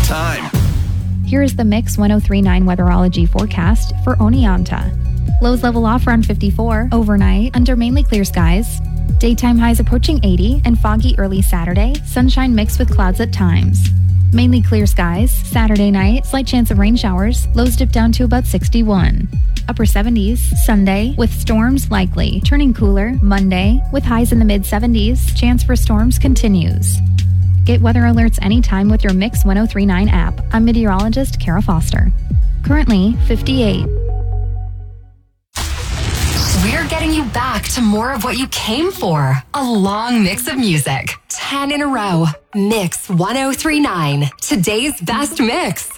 time. Here is the Mix 1039 weatherology forecast for Oneonta. Lows level off around 54 overnight under mainly clear skies. Daytime highs approaching 80 and foggy early Saturday. Sunshine mixed with clouds at times. Mainly clear skies. Saturday night, slight chance of rain showers. Lows dip down to about 61. Upper 70s Sunday with storms likely. Turning cooler Monday with highs in the mid 70s. Chance for storms continues. Get weather alerts anytime with your Mix 1039 app. I'm meteorologist Kara Foster. Currently 58. We're getting you back to more of what you came for. A long mix of music. 10 in a row. Mix 1039. Today's best mix.